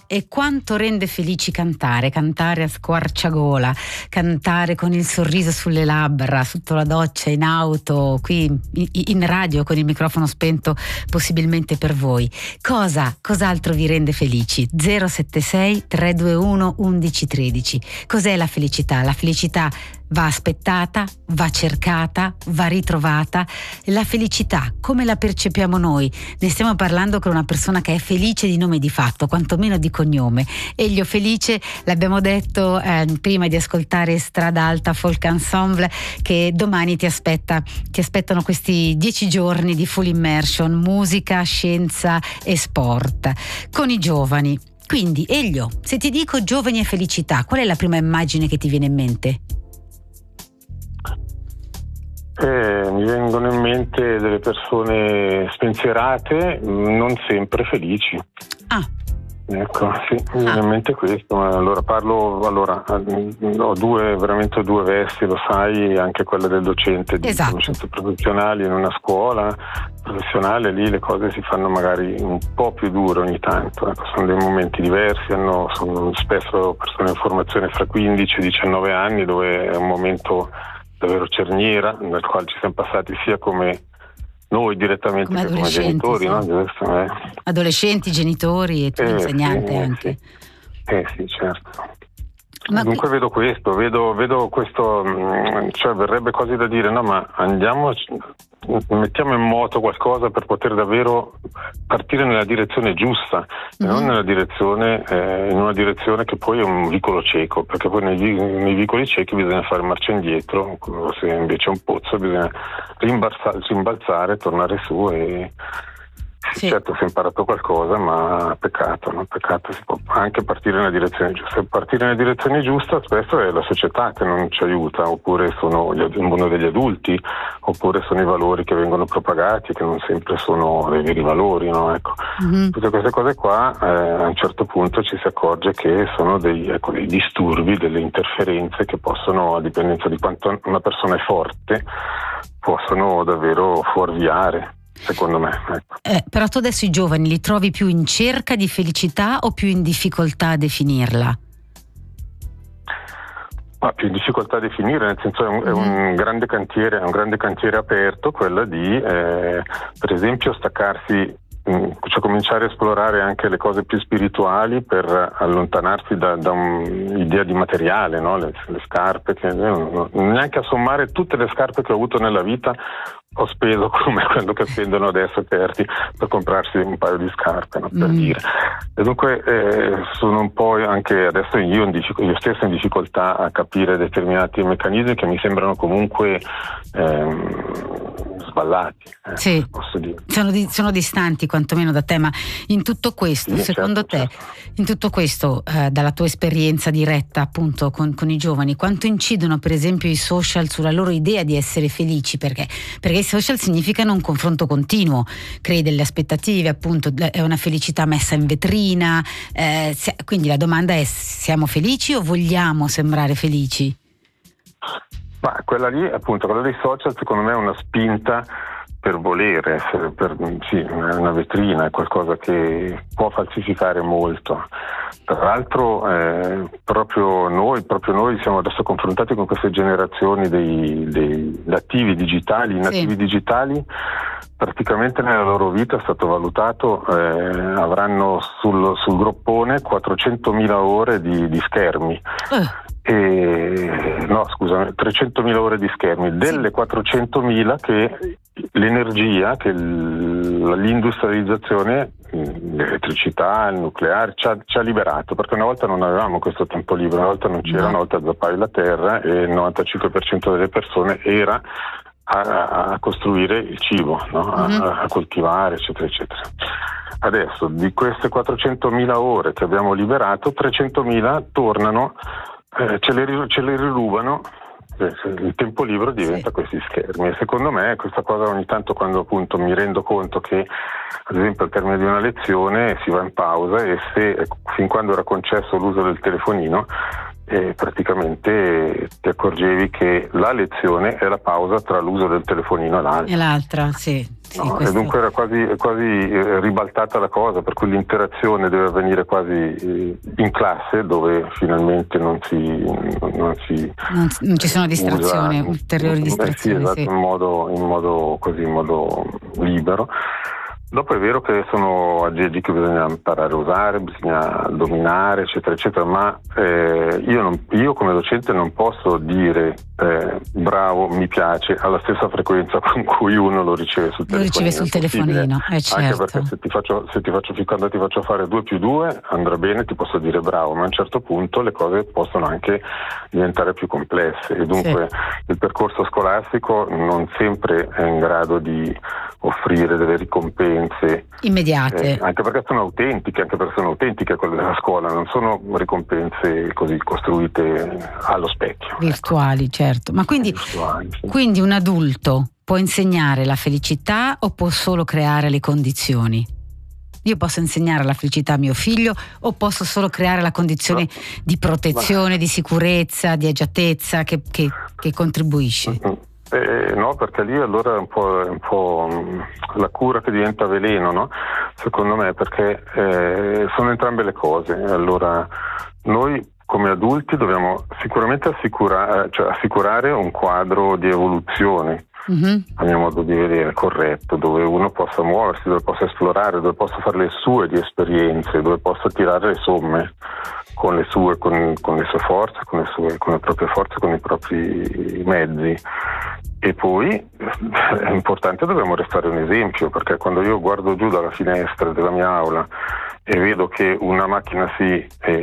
E quanto rende felici cantare a squarciagola, cantare con il sorriso sulle labbra, sotto la doccia, in auto, qui in radio con il microfono spento possibilmente per voi. Cos'altro vi rende felici? 076 321 1113. Cos'è la felicità? La felicità va aspettata, va cercata, va ritrovata. La felicità, come la percepiamo noi? Ne stiamo parlando con una persona che è felice di nome e di fatto, quantomeno di cognome. Elio Felice, l'abbiamo detto prima di ascoltare Strada Alta Folk Ensemble, che domani ti aspettano questi 10 giorni di full immersion, musica, scienza e sport, con i giovani. Quindi, Elio, se ti dico giovani e felicità, qual è la prima immagine che ti viene in mente? Mi vengono in mente delle persone spensierate, non sempre felici. Ecco, sì, mi viene in mente questo. Allora ho veramente due vesti, lo sai, anche quella del docente di conoscenze professionali in una scuola professionale. Lì le cose si fanno magari un po' più dure ogni tanto, ecco, sono dei momenti diversi, sono spesso persone in formazione fra 15 e 19 anni, dove è un momento davvero cerniera, nel quale ci siamo passati sia come noi direttamente come che come genitori, sì. No? Adolescenti, genitori e tu insegnante anche. Sì, certo. Dunque vedo questo, cioè verrebbe quasi da dire, no, ma mettiamo in moto qualcosa per poter davvero partire nella direzione giusta, e non in una direzione che poi è un vicolo cieco, perché poi nei vicoli ciechi bisogna fare marcia indietro, se invece è un pozzo bisogna rimbalzare, tornare su e... Sì. Certo, si è imparato qualcosa, ma peccato, no? Peccato, si può anche partire nella direzione giusta. Partire nella direzione giusta spesso è la società che non ci aiuta, oppure sono il mondo degli adulti, oppure sono i valori che vengono propagati, che non sempre sono dei veri valori, no? Ecco. Tutte queste cose qua a un certo punto ci si accorge che sono dei disturbi, delle interferenze che possono, a dipendenza di quanto una persona è forte, possono davvero fuorviare. Secondo me, ecco. Però tu adesso i giovani li trovi più in cerca di felicità o più in difficoltà a definirla? Ma più in difficoltà a definire, nel senso è un grande cantiere aperto, quello di per esempio staccarsi, cioè cominciare a esplorare anche le cose più spirituali per allontanarsi da un'idea di materiale, no? Le scarpe, neanche a sommare tutte le scarpe che ho avuto nella vita ho speso come quello che spendono adesso certi per comprarsi un paio di scarpe, no? Per dire. E dunque sono un po' anche adesso io stesso in difficoltà a capire determinati meccanismi che mi sembrano comunque sballati. Sì, posso dire. Sono distanti quantomeno da te, ma in tutto questo, sì, secondo te, in tutto questo, dalla tua esperienza diretta appunto con i giovani, quanto incidono per esempio i social sulla loro idea di essere felici? Perché i social significano un confronto continuo, crei delle aspettative, appunto è una felicità messa in vetrina, quindi la domanda è: siamo felici o vogliamo sembrare felici? Ma quella dei social secondo me è una spinta per volere essere, è una vetrina, è qualcosa che può falsificare molto. Tra l'altro proprio noi siamo adesso confrontati con queste generazioni dei nativi digitali. I nativi digitali praticamente nella loro vita è stato valutato, avranno sul groppone 400.000 ore di schermi. 300.000 ore di schermi, delle 400.000 che l'energia, che l'industrializzazione, l'elettricità, il nucleare ci ha liberato, perché una volta non avevamo questo tempo libero, una volta non c'era, una volta zappavi la terra e il 95% delle persone era a costruire il cibo, no? A coltivare, eccetera, eccetera. Adesso di queste 400.000 ore che abbiamo liberato, 300.000 tornano, ce le rirubano, il tempo libero diventa questi schermi. E secondo me questa cosa ogni tanto, quando appunto mi rendo conto che ad esempio al termine di una lezione si va in pausa e se fin quando era concesso l'uso del telefonino, e praticamente ti accorgevi che la lezione è la pausa tra l'uso del telefonino e l'altra, sì. No, questo... E dunque era quasi ribaltata la cosa, per cui l'interazione deve avvenire quasi in classe, dove finalmente non ci sono distrazioni, ulteriori distrazioni. Esatto, in modo libero. Dopo è vero che sono aggeggi che bisogna imparare a usare, bisogna dominare, eccetera, eccetera, ma io come docente non posso dire bravo, mi piace, alla stessa frequenza con cui uno lo riceve sul telefonino. Lo riceve sul telefonino, certo. Anche perché quando ti faccio fare 2+2 andrà bene, ti posso dire bravo, ma a un certo punto le cose possono anche diventare più complesse e dunque il percorso scolastico non sempre è in grado di offrire delle ricompense immediate, anche perché sono autentiche quelle della scuola, non sono ricompense così costruite allo specchio, virtuali, certo. Ma quindi un adulto può insegnare la felicità o può solo creare le condizioni? Io posso insegnare la felicità a mio figlio o posso solo creare la condizione di protezione, di sicurezza, di agiatezza che contribuisce? No, perché lì allora è un po' la cura che diventa veleno, no? Secondo me, perché sono entrambe le cose. Allora, noi come adulti dobbiamo sicuramente assicurare un quadro di evoluzione, a mio modo di vedere, corretto, dove uno possa muoversi, dove possa esplorare, dove possa fare le sue di esperienze, dove possa tirare le somme con le sue forze, con le proprie forze, con i propri mezzi. E poi è importante, dobbiamo restare un esempio, perché quando io guardo giù dalla finestra della mia aula e vedo che una macchina sì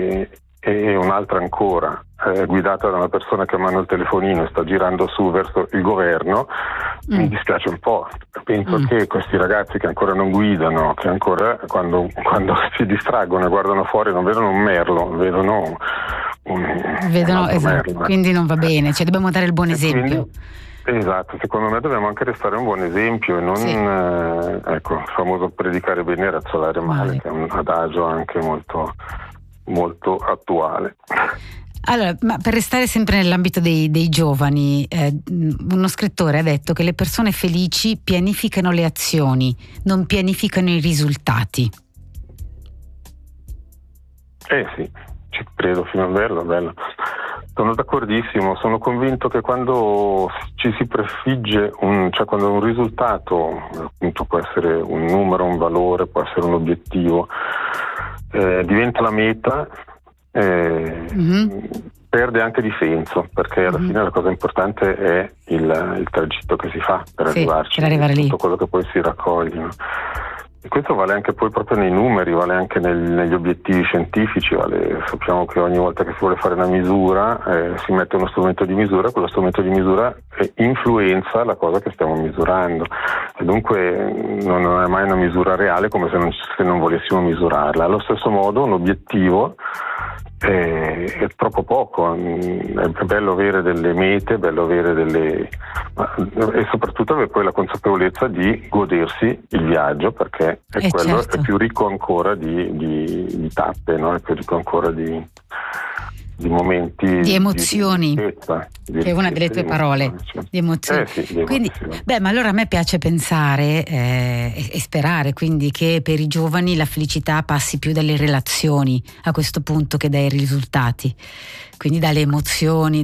e un'altra ancora guidata da una persona che ha a mano il telefonino e sta girando su verso il governo, mi dispiace un po'. Penso che questi ragazzi che ancora non guidano, che ancora quando si distraggono e guardano fuori non vedono un merlo, vedono esatto, merlo. Quindi non va bene, dobbiamo dare il buon esempio. Esatto, secondo me dobbiamo anche restare un buon esempio e non il famoso predicare bene e razzolare male, che è un adagio anche molto, molto attuale. Allora, ma per restare sempre nell'ambito dei giovani, uno scrittore ha detto che le persone felici pianificano le azioni, non pianificano i risultati. Sì, ci credo fino a bello. Sono d'accordissimo, sono convinto che quando ci si prefigge quando un risultato, appunto può essere un numero, un valore, può essere un obiettivo, diventa la meta, perde anche di senso, perché alla fine la cosa importante è il tragitto che si fa per arrivarci, per arrivare lì. Tutto quello che poi si raccoglie, no? E questo vale anche poi proprio nei numeri, vale anche negli obiettivi scientifici, sappiamo che ogni volta che si vuole fare una misura si mette uno strumento di misura, quello strumento di misura influenza la cosa che stiamo misurando e dunque non è mai una misura reale, come se non volessimo misurarla. Allo stesso modo un obiettivo è troppo poco, è bello avere delle mete, è bello avere e soprattutto avere poi la consapevolezza di godersi il viaggio, perché quello è più ricco ancora di tappe, no? È più ricco ancora di momenti di emozioni, che è una delle tue parole, di emozioni. Quindi, ma allora a me piace pensare e sperare quindi che per i giovani la felicità passi più dalle relazioni a questo punto che dai risultati, quindi dalle emozioni,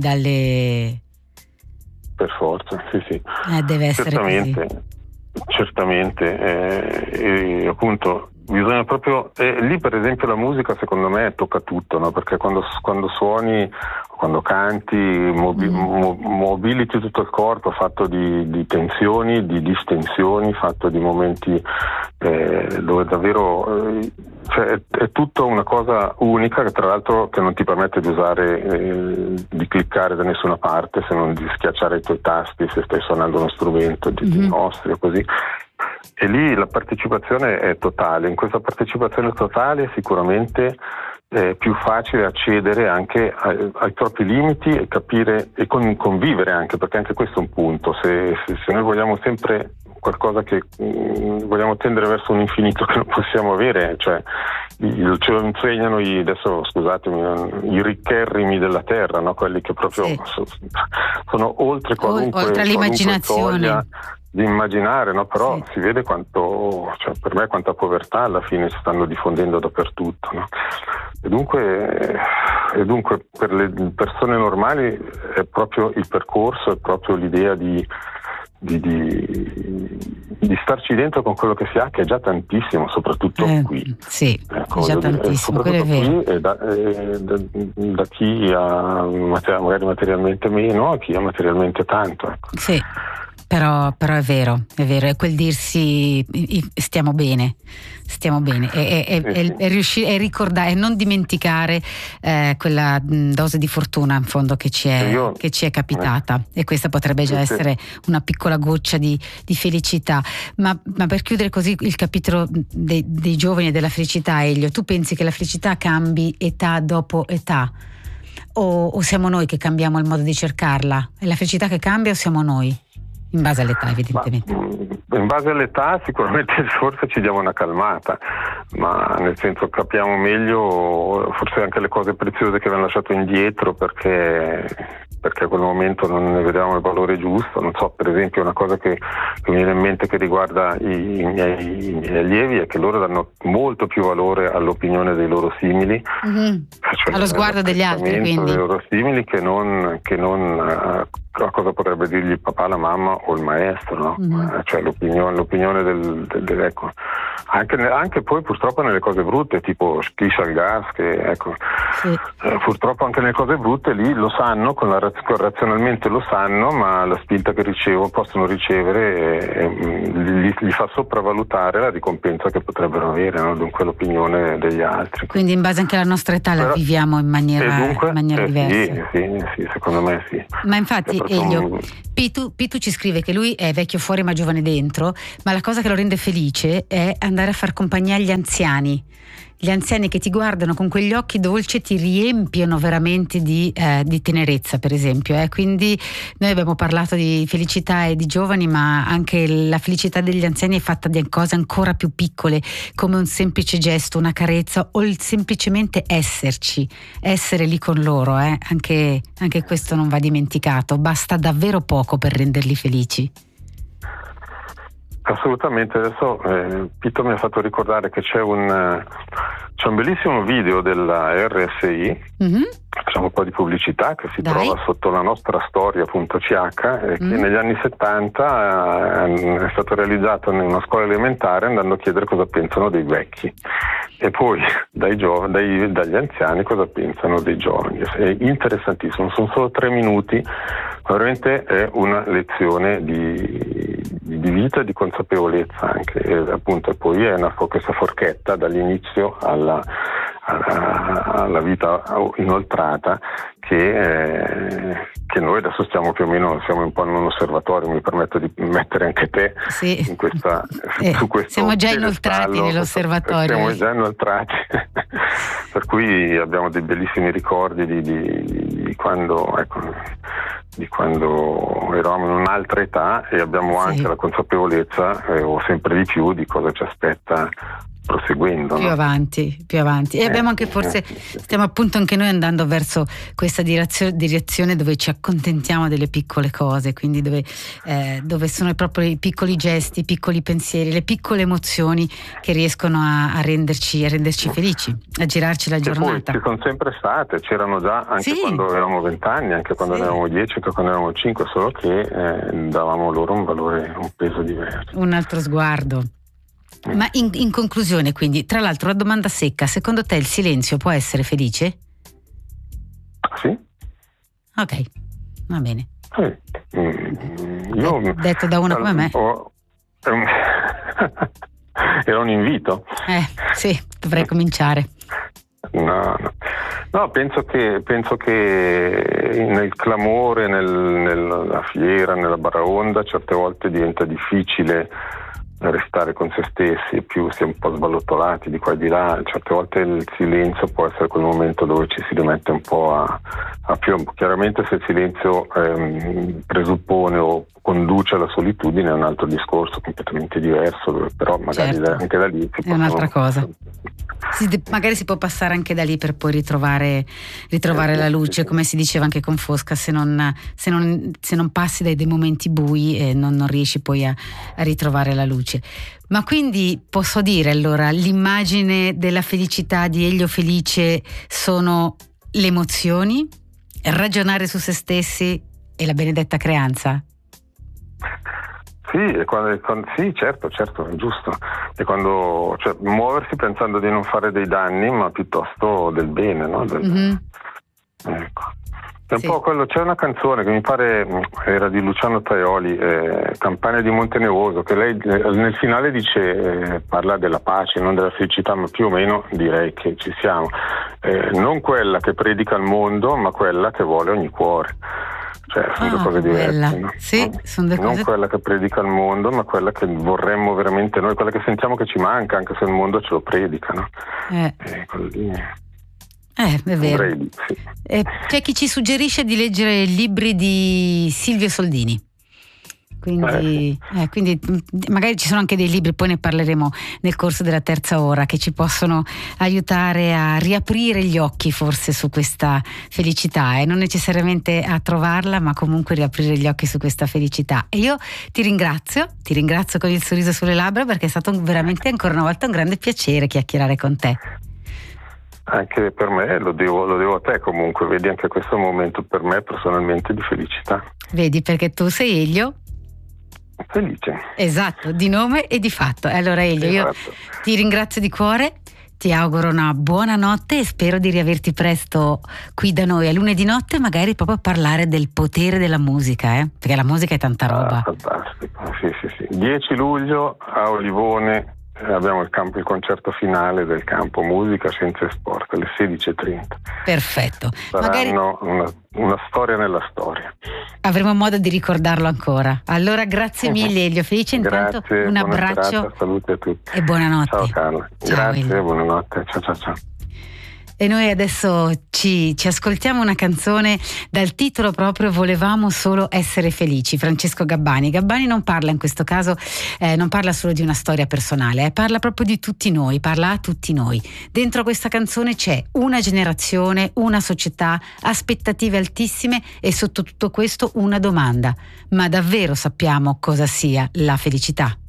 per forza, sì. Deve essere certamente, appunto bisogna proprio lì per esempio la musica secondo me tocca tutto, no? Perché quando suoni, quando canti mobiliti tutto il corpo, fatto di tensioni, di distensioni, fatto di momenti dove davvero è tutto una cosa unica, che tra l'altro che non ti permette di usare di cliccare da nessuna parte, se non di schiacciare i tuoi tasti se stai suonando uno strumento di nostri o così. E lì la partecipazione è totale. In questa partecipazione totale sicuramente è più facile accedere anche ai propri limiti e capire e convivere anche, perché anche questo è un punto. Se noi vogliamo sempre qualcosa che vogliamo tendere verso un infinito che non possiamo avere, cioè ce lo insegnano adesso scusatemi, i riccherrimi della terra, no? Quelli che proprio sono oltre qualunque l'immaginazione di immaginare, no? Però si vede quanto, cioè per me quanta povertà alla fine si stanno diffondendo dappertutto, no? E dunque per le persone normali è proprio il percorso, è proprio l'idea di starci dentro con quello che si ha, che è già tantissimo, soprattutto qui. Sì, ecco, è già tantissimo, quello è vero. Qui, da chi ha magari materialmente meno a chi ha materialmente tanto. Ecco. Sì. Però è vero, è quel dirsi stiamo bene, e riuscire a ricordare e non dimenticare quella dose di fortuna in fondo che ci è capitata, e questa potrebbe già essere una piccola goccia di felicità. Ma per chiudere così il capitolo dei giovani e della felicità, Elio, tu pensi che la felicità cambi età dopo età? O siamo noi che cambiamo il modo di cercarla? È la felicità che cambia o siamo noi? In base all'età, evidentemente. In base all'età sicuramente forse ci diamo una calmata, ma nel senso capiamo meglio forse anche le cose preziose che abbiamo lasciato indietro, perché a quel momento non ne vedevamo il valore giusto. Non so, per esempio una cosa che mi viene in mente che riguarda i miei allievi è che loro danno molto più valore all'opinione dei loro simili, cioè allo sguardo degli altri, quindi dei loro simili, che non a cosa potrebbe dirgli il papà, la mamma o il maestro, no? Cioè l'opinione del ecco. Anche poi purtroppo nelle cose brutte, tipo schiscia il gas, che ecco, purtroppo anche nelle cose brutte lì lo sanno, razionalmente lo sanno, ma la spinta che possono ricevere li fa sopravvalutare la ricompensa che potrebbero avere, no? Dunque l'opinione degli altri. Quindi in base anche alla nostra età la viviamo in maniera diversa. Sì, secondo me sì. Ma infatti Elio, Pitu ci scrive che lui è vecchio fuori ma giovane dentro, ma la cosa che lo rende felice è andare a far compagnia agli anziani. Gli anziani che ti guardano con quegli occhi dolci ti riempiono veramente di tenerezza, per esempio. Quindi noi abbiamo parlato di felicità e di giovani, ma anche la felicità degli anziani è fatta di cose ancora più piccole, come un semplice gesto, una carezza, o semplicemente essere lì con loro. Anche questo non va dimenticato, basta davvero poco per renderli felici. Assolutamente. Adesso Pito mi ha fatto ricordare che c'è un bellissimo video della RSI, facciamo un po' di pubblicità, che si trova sotto la nostra storia.ch, che negli anni 70 è stato realizzato in una scuola elementare, andando a chiedere cosa pensano dei vecchi, e poi dagli anziani cosa pensano dei giovani. È interessantissimo, sono solo 3 minuti, veramente è una lezione di vita e di consapevolezza anche, e appunto poi è questa forchetta dall'inizio alla vita inoltrata che noi adesso siamo più o meno, siamo un po' in un osservatorio, mi permetto di mettere anche te in questa, su questo siamo già inoltrati nell'osservatorio. Siamo già inoltrati per cui abbiamo dei bellissimi ricordi di quando eravamo in un'altra età, e abbiamo anche la consapevolezza o sempre di più di cosa ci aspetta proseguendo più avanti, e abbiamo anche stiamo appunto anche noi andando verso questa direzione dove ci accontentiamo delle piccole cose, quindi dove sono proprio i piccoli gesti, i piccoli pensieri, le piccole emozioni che riescono a renderci felici, a girarci la giornata. Poi ci sono sempre state, c'erano già anche quando avevamo 20 anni, anche quando avevamo 10, anche quando avevamo 5, solo che davamo loro un valore, un peso diverso, un altro sguardo. Ma in conclusione, quindi, tra l'altro, una domanda secca: secondo te il silenzio può essere felice? Sì. Ok, va bene. Io detto da uno come me. Era un invito. Sì, dovrei cominciare. No, penso che nel clamore, nella fiera, nella baraonda, certe volte diventa difficile restare con se stessi, più si è un po' sballottolati di qua e di là. Certe volte il silenzio può essere quel momento dove ci si rimette un po' a piombo. Chiaramente se il silenzio presuppone o conduce alla solitudine è un altro discorso completamente diverso, però magari certo, anche da lì è un'altra cosa. Magari si può passare anche da lì per poi ritrovare la luce, come si diceva anche con Fosca, se non passi dai momenti bui non riesci poi a ritrovare la luce. Ma quindi posso dire allora, l'immagine della felicità di Elio Felice sono le emozioni, ragionare su se stessi e la benedetta creanza? Sì, sì, certo, è giusto. E quando, cioè, muoversi pensando di non fare dei danni, ma piuttosto del bene, no? Ecco. È un po' quello, c'è una canzone che mi pare era di Luciano Tajoli, Campagna di Monte Nevoso, che lei nel finale dice, parla della pace, non della felicità, ma più o meno direi che ci siamo. Non quella che predica il mondo, ma quella che vuole ogni cuore. Cioè, sono due cose diverse, no? Sì, sono due cose. Non quella che predica il mondo, ma quella che vorremmo veramente noi, quella che sentiamo che ci manca, anche se il mondo ce lo predica, no? È vero. Sì. C'è chi ci suggerisce di leggere libri di Silvio Soldini. Quindi magari ci sono anche dei libri, poi ne parleremo nel corso della terza ora, che ci possono aiutare a riaprire gli occhi forse su questa felicità, e non necessariamente a trovarla, ma comunque riaprire gli occhi su questa felicità. E io ti ringrazio con il sorriso sulle labbra, perché è stato veramente ancora una volta un grande piacere chiacchierare con te. Anche per me, lo devo a te comunque, vedi, anche questo momento per me personalmente di felicità. Vedi, perché tu sei Elio Felice. Esatto, di nome e di fatto. Allora Elio, io ti ringrazio di cuore, ti auguro una buona notte e spero di riaverti presto qui da noi a lunedì notte, magari proprio a parlare del potere della musica, perché la musica è tanta roba. Fantastico, sì. 10 luglio a Olivone abbiamo il concerto finale del campo Musica, Scienze e Sport alle 16:30. Perfetto. Saranno una storia nella storia. Avremo modo di ricordarlo ancora. Allora grazie mille Elio Felice, intanto grazie, un abbraccio, serata, salute a tutti e buonanotte. Ciao Carla. Grazie, Elio. Buonanotte, ciao. E noi adesso ci ascoltiamo una canzone dal titolo proprio Volevamo solo essere felici, Francesco Gabbani. Gabbani non parla in questo caso, non parla solo di una storia personale, parla proprio di tutti noi, parla a tutti noi. Dentro questa canzone c'è una generazione, una società, aspettative altissime e sotto tutto questo una domanda: ma davvero sappiamo cosa sia la felicità?